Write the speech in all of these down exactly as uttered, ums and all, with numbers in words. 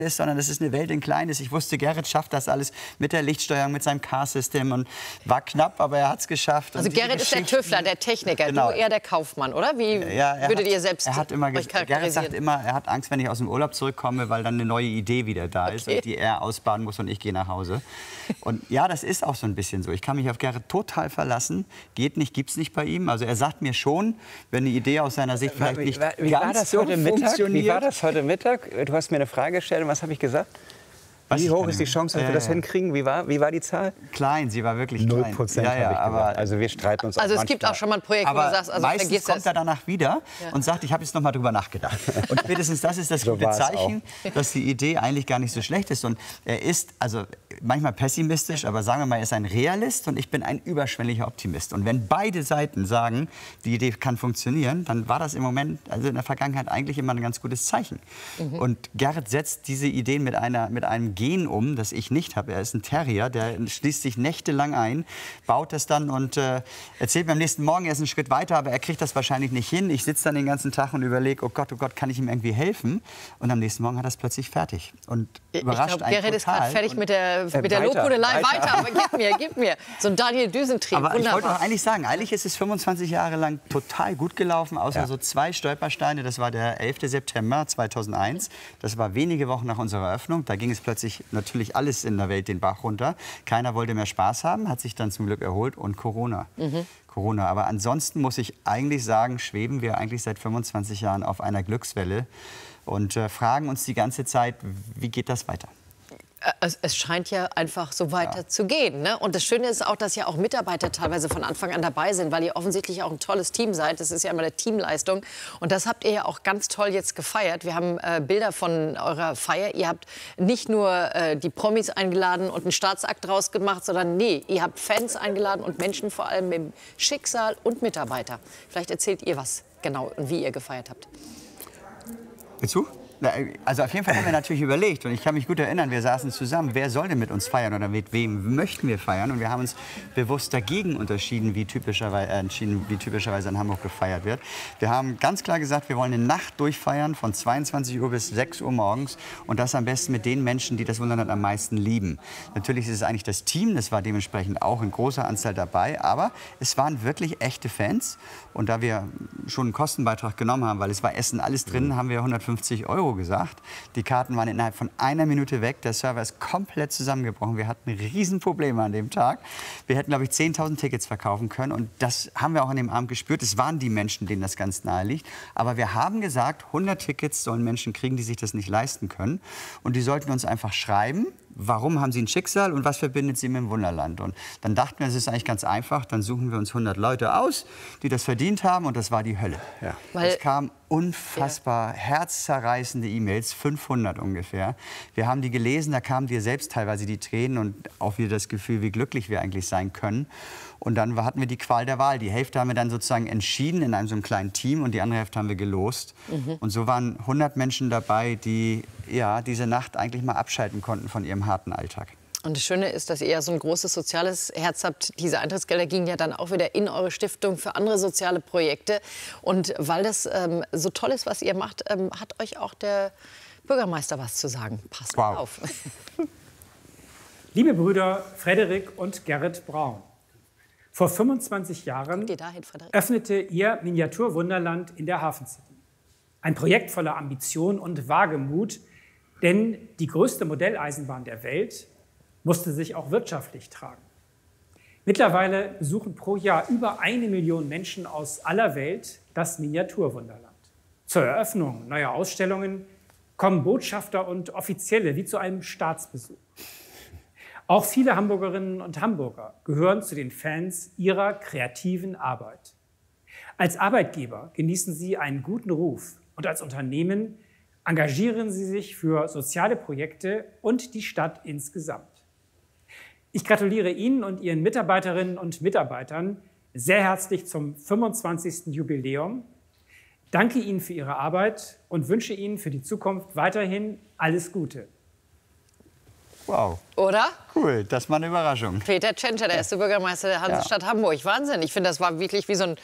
ist, sondern das ist eine Welt in Kleines. Ich wusste, Gerrit schafft das alles mit der Lichtsteuerung, mit seinem Car-System und war knapp, aber er hat es geschafft. Also Gerrit ist der Tüftler, der Techniker, genau. Du eher der Kaufmann, oder? Wie ja, würdet hat, ihr selbst er hat immer euch charakterisieren? Gerrit sagt immer, er hat Angst, wenn ich aus dem Urlaub zurückkomme, weil dann eine neue Idee wieder da ist okay. und die er ausbaden muss und ich gehe nach Hause. Und ja, das ist auch so ein bisschen so. Ich kann mich auf Gerrit total verlassen. Geht nicht, gibt's nicht bei ihm. Also er sagt mir schon, wenn eine Idee aus seiner Sicht vielleicht nicht wie, wie ganz war das so heute Mittag? funktioniert. Wie war das heute Mittag? Du hast mir eine Frage gestellt und was habe ich gesagt? Wie hoch ist die Chance, dass wir das hinkriegen? Wie war, wie war die Zahl? Klein, sie war wirklich klein. null Prozent ja, ja, habe ich aber gesagt. Also wir streiten uns Also auch es gibt manchmal. auch schon mal ein Projekt, wo aber du sagst, also meistens vergiss kommt das. er danach wieder Ja. und sagt, ich habe jetzt noch mal drüber nachgedacht. Und spätestens das ist das So gute war's Zeichen, dass die Idee eigentlich gar nicht so schlecht ist. Und er ist also manchmal pessimistisch, aber sagen wir mal, er ist ein Realist und ich bin ein überschwänglicher Optimist. Und wenn beide Seiten sagen, die Idee kann funktionieren, dann war das im Moment, also in der Vergangenheit eigentlich immer ein ganz gutes Zeichen. Mhm. Und Gerrit setzt diese Ideen mit, einer, mit einem Gen um, das ich nicht habe. Er ist ein Terrier, der schließt sich nächtelang ein, baut das dann und äh, erzählt mir am nächsten Morgen, er ist einen Schritt weiter, aber er kriegt das wahrscheinlich nicht hin. Ich sitze dann den ganzen Tag und überlege, oh Gott, oh Gott, kann ich ihm irgendwie helfen? Und am nächsten Morgen hat er es plötzlich fertig. Und überrascht ich glaube, einen Gerrit ist total. gerade fertig mit der, Äh, mit der weiter, Lobhudelei. weiter. Weiter, aber gib mir, gib mir. So ein Daniel Düsentrieb, Aber ich wollte wunderbar. doch eigentlich sagen, eigentlich ist es fünfundzwanzig Jahre lang total gut gelaufen, außer Ja. so zwei Stolpersteine. Das war der elfte September zweitausendeins. Das war wenige Wochen nach unserer Eröffnung. Da ging es plötzlich natürlich alles in der Welt den Bach runter. Keiner wollte mehr Spaß haben, hat sich dann zum Glück erholt. Und Corona. Mhm. Corona. Aber ansonsten muss ich eigentlich sagen, schweben wir eigentlich seit fünfundzwanzig Jahren auf einer Glückswelle und äh, fragen uns die ganze Zeit, wie geht das weiter? Es, es scheint ja einfach so weiter Ja. zu gehen. Ne? Und das Schöne ist auch, dass ja auch Mitarbeiter teilweise von Anfang an dabei sind, weil ihr offensichtlich auch ein tolles Team seid. Das ist ja immer eine Teamleistung. Und das habt ihr ja auch ganz toll jetzt gefeiert. Wir haben äh, Bilder von eurer Feier. Ihr habt nicht nur äh, die Promis eingeladen und einen Staatsakt draus gemacht, sondern nee, ihr habt Fans eingeladen und Menschen vor allem mit Schicksal und Mitarbeiter. Vielleicht erzählt ihr was genau und wie ihr gefeiert habt. Willst du? Also auf jeden Fall haben wir natürlich überlegt und ich kann mich gut erinnern, wir saßen zusammen, wer soll denn mit uns feiern oder mit wem möchten wir feiern? Und wir haben uns bewusst dagegen unterschieden, wie typischerweise, äh, entschieden, wie typischerweise in Hamburg gefeiert wird. Wir haben ganz klar gesagt, wir wollen eine Nacht durchfeiern von zweiundzwanzig Uhr bis sechs Uhr morgens und das am besten mit den Menschen, die das Wunderland am meisten lieben. Natürlich ist es eigentlich das Team, das war dementsprechend auch in großer Anzahl dabei, aber es waren wirklich echte Fans und da wir schon einen Kostenbeitrag genommen haben, weil es war Essen alles drin, haben wir hundertfünfzig Euro gesagt. Die Karten waren innerhalb von einer Minute weg. Der Server ist komplett zusammengebrochen. Wir hatten Riesenprobleme an dem Tag. Wir hätten, glaube ich, zehntausend Tickets verkaufen können. Und das haben wir auch an dem Abend gespürt. Es waren die Menschen, denen das ganz nahe liegt. Aber wir haben gesagt, hundert Tickets sollen Menschen kriegen, die sich das nicht leisten können. Und die sollten uns einfach schreiben, warum haben sie ein Schicksal und was verbindet sie mit dem Wunderland. Und dann dachten wir, es ist eigentlich ganz einfach. Dann suchen wir uns hundert Leute aus, die das verdient haben. Und das war die Hölle. Ja. Es kam unfassbar ja. herzzerreißende E-Mails, fünfhundert ungefähr. Wir haben die gelesen, da kamen wir selbst teilweise die Tränen und auch wieder das Gefühl, wie glücklich wir eigentlich sein können. Und dann hatten wir die Qual der Wahl. Die Hälfte haben wir dann sozusagen entschieden in einem so einem kleinen Team und die andere Hälfte haben wir gelost. Mhm. Und so waren hundert Menschen dabei, die ja, diese Nacht eigentlich mal abschalten konnten von ihrem harten Alltag. Und das Schöne ist, dass ihr ja so ein großes soziales Herz habt. Diese Eintrittsgelder gingen ja dann auch wieder in eure Stiftung für andere soziale Projekte. Und weil das ähm, so toll ist, was ihr macht, ähm, hat euch auch der Bürgermeister was zu sagen. Passt wow. auf. Liebe Brüder Frederik und Gerrit Braun, vor fünfundzwanzig Jahren dahin, öffnete ihr Miniaturwunderland in der Hafen City. Ein Projekt voller Ambition und Wagemut, denn die größte Modelleisenbahn der Welt musste sich auch wirtschaftlich tragen. Mittlerweile besuchen pro Jahr über eine Million Menschen aus aller Welt das Miniaturwunderland. Zur Eröffnung neuer Ausstellungen kommen Botschafter und Offizielle wie zu einem Staatsbesuch. Auch viele Hamburgerinnen und Hamburger gehören zu den Fans ihrer kreativen Arbeit. Als Arbeitgeber genießen sie einen guten Ruf und als Unternehmen engagieren sie sich für soziale Projekte und die Stadt insgesamt. Ich gratuliere Ihnen und Ihren Mitarbeiterinnen und Mitarbeitern sehr herzlich zum fünfundzwanzigsten Jubiläum. Danke Ihnen für Ihre Arbeit und wünsche Ihnen für die Zukunft weiterhin alles Gute. Wow. Oder? Cool, das war eine Überraschung. Peter Tschentscher, der erste Bürgermeister der Hansestadt ja. Hamburg. Wahnsinn. Ich finde, das war wirklich wie so ein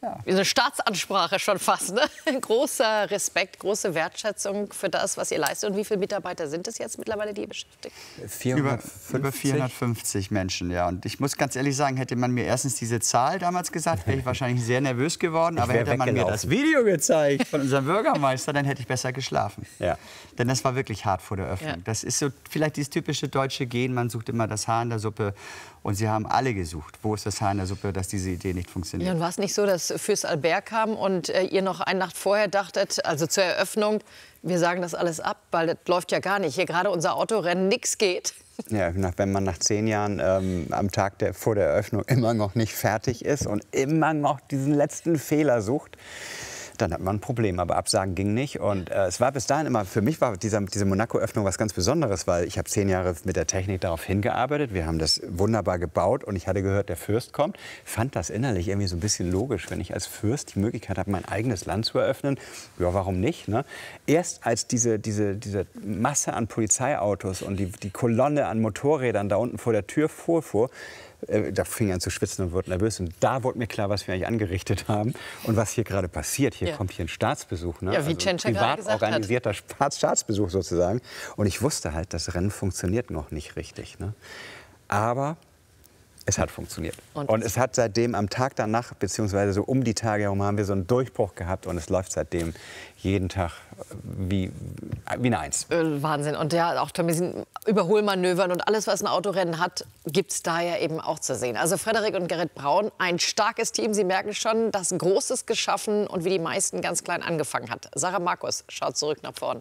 Ja. Eine Staatsansprache schon fast. Ne? Großer Respekt, große Wertschätzung für das, was ihr leistet. Und wie viele Mitarbeiter sind es jetzt mittlerweile, die ihr beschäftigt? vierhundertfünfzig? Über vierhundertfünfzig Menschen, ja. Und ich muss ganz ehrlich sagen, hätte man mir erstens diese Zahl damals gesagt, wäre ich wahrscheinlich sehr nervös geworden. Aber hätte man mir das Video gezeigt von unserem Bürgermeister, dann hätte ich besser geschlafen. Ja. Denn das war wirklich hart vor der Öffnung. Ja. Das ist so vielleicht dieses typische deutsche Gen, man sucht immer das Haar in der Suppe. Und sie haben alle gesucht, wo ist das Haar in der Suppe, dass diese Idee nicht funktioniert. Ja, und war es nicht so, dass Fürst Albert kam und äh, ihr noch eine Nacht vorher dachtet, also zur Eröffnung, wir sagen das alles ab, weil das läuft ja gar nicht. Hier gerade unser Autorennen, nichts geht. Ja, wenn man nach zehn Jahren ähm, am Tag der, vor der Eröffnung immer noch nicht fertig ist und immer noch diesen letzten Fehler sucht, dann hat man ein Problem. Aber absagen ging nicht. Und äh, es war bis dahin immer, für mich war dieser, diese Monaco-Öffnung was ganz Besonderes, weil ich habe zehn Jahre mit der Technik darauf hingearbeitet. Wir haben das wunderbar gebaut und ich hatte gehört, der Fürst kommt. Fand das innerlich irgendwie so ein bisschen logisch, wenn ich als Fürst die Möglichkeit habe, mein eigenes Land zu eröffnen. Ja, warum nicht? Ne? Erst als diese, diese, diese Masse an Polizeiautos und die, die Kolonne an Motorrädern da unten vor der Tür vorfuhr, da fing er an zu schwitzen und wurde nervös. Und da wurde mir klar, was wir eigentlich angerichtet haben und was hier gerade passiert. Hier ja. kommt hier ein Staatsbesuch. Ne? Ja, wie also privat organisierter Staatsbesuch sozusagen. Und ich wusste halt, das Rennen funktioniert noch nicht richtig. Ne? Aber es hat funktioniert. Und, und es hat seitdem am Tag danach, beziehungsweise so um die Tage herum, haben wir so einen Durchbruch gehabt. Und es läuft seitdem jeden Tag wie, wie eine Eins. Wahnsinn. Und ja, auch mit diesen Überholmanövern und alles, was ein Autorennen hat, gibt es da ja eben auch zu sehen. Also Frederik und Gerrit Braun, ein starkes Team. Sie merken schon, das Großes geschaffen und wie die meisten ganz klein angefangen hat. Sarah Markus schaut zurück nach vorn.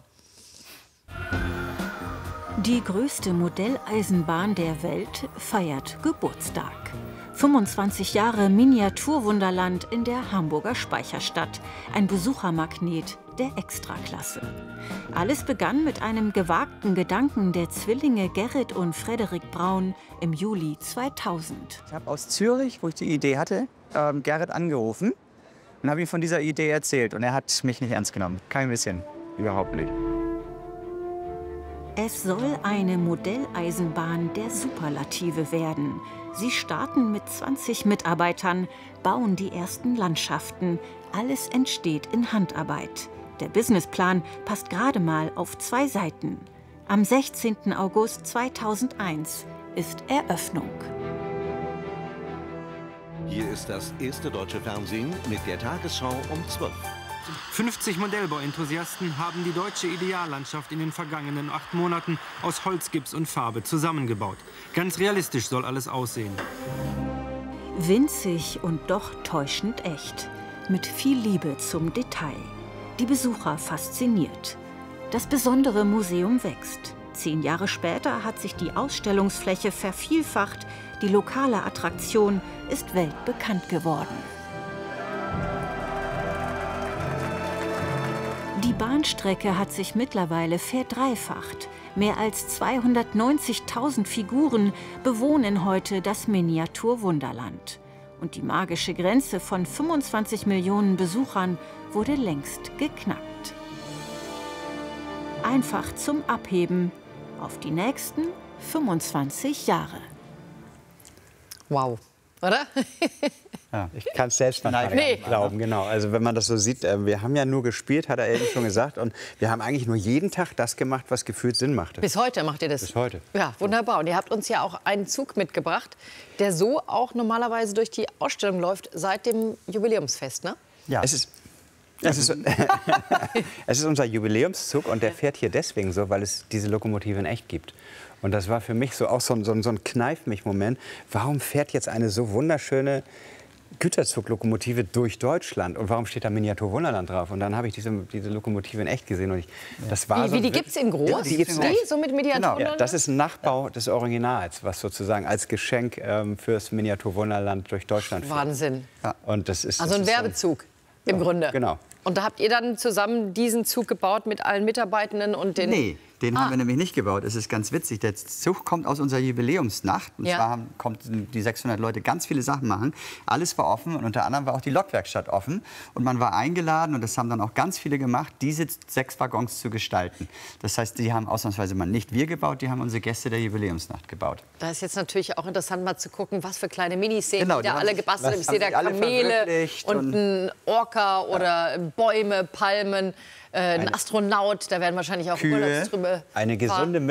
Die größte Modelleisenbahn der Welt feiert Geburtstag. fünfundzwanzig Jahre Miniaturwunderland in der Hamburger Speicherstadt. Ein Besuchermagnet der Extraklasse. Alles begann mit einem gewagten Gedanken der Zwillinge Gerrit und Frederik Braun im Juli zweitausend. Ich habe aus Zürich, wo ich die Idee hatte, ähm, Gerrit angerufen und habe ihm von dieser Idee erzählt. Und er hat mich nicht ernst genommen. Kein bisschen. Überhaupt nicht. Es soll eine Modelleisenbahn der Superlative werden. Sie starten mit zwanzig Mitarbeitern, bauen die ersten Landschaften. Alles entsteht in Handarbeit. Der Businessplan passt gerade mal auf zwei Seiten. Am sechzehnten August zweitausendeins ist Eröffnung. Hier ist das erste deutsche Fernsehen mit der Tagesschau um zwölf. fünfzig Modellbauenthusiasten haben die deutsche Ideallandschaft in den vergangenen acht Monaten aus Holzgips und Farbe zusammengebaut. Ganz realistisch soll alles aussehen. Winzig und doch täuschend echt. Mit viel Liebe zum Detail. Die Besucher fasziniert. Das besondere Museum wächst. Zehn Jahre später hat sich die Ausstellungsfläche vervielfacht. Die lokale Attraktion ist weltbekannt geworden. Die Bahnstrecke hat sich mittlerweile verdreifacht. Mehr als zweihundertneunzigtausend Figuren bewohnen heute das Miniaturwunderland. Und die magische Grenze von fünfundzwanzig Millionen Besuchern wurde längst geknackt. Einfach zum Abheben auf die nächsten fünfundzwanzig Jahre. Wow, oder? Ja, ich kann es selbst manchmal nee. glauben, genau. Also wenn man das so sieht, äh, wir haben ja nur gespielt, hat er eben schon gesagt, und wir haben eigentlich nur jeden Tag das gemacht, was gefühlt Sinn machte. Bis heute macht ihr das? Bis heute. Ja, wunderbar. Und ihr habt uns ja auch einen Zug mitgebracht, der so auch normalerweise durch die Ausstellung läuft seit dem Jubiläumsfest, ne? Ja. Es ist Es ist, es ist unser Jubiläumszug und der fährt hier deswegen so, weil es diese Lokomotive in echt gibt. Und das war für mich so auch so ein, so ein, so ein Kneif-mich-Moment. Warum fährt jetzt eine so wunderschöne Güterzuglokomotive durch Deutschland und warum steht da Miniaturwunderland drauf? Und dann habe ich diese, diese Lokomotive in echt gesehen und ich, das war wie, so wie die gibt es in groß? Ja, die gibt's in die, so mit Miniaturwunderland? Genau. Ja, das ist ein Nachbau des Originals, was sozusagen als Geschenk ähm, fürs Miniaturwunderland durch Deutschland fährt. Wahnsinn. Ja. Und das ist, also das ein ist Werbezug. Im ja, Grunde. Genau. Und da habt ihr dann zusammen diesen Zug gebaut mit allen Mitarbeitenden und den... Nee, den ah. haben wir nämlich nicht gebaut. Es ist ganz witzig. Der Zug kommt aus unserer Jubiläumsnacht. Und ja. zwar haben, kommt die sechshundert Leute ganz viele Sachen machen. Alles war offen und unter anderem war auch die Lokwerkstatt offen. Und man war eingeladen, und das haben dann auch ganz viele gemacht, diese sechs Waggons zu gestalten. Das heißt, die haben ausnahmsweise mal nicht wir gebaut, die haben unsere Gäste der Jubiläumsnacht gebaut. Da ist jetzt natürlich auch interessant, mal zu gucken, was für kleine Miniszenen Genau, die da die alle haben- gebastelt haben. Ich haben sehe da sich alle Kamele verwirklicht und und- ein Orca oder Bäume, Palmen, äh, ein Eine- Astronaut. Da werden wahrscheinlich auch Kühe. Urlaubstrübe Eine fahren. gesunde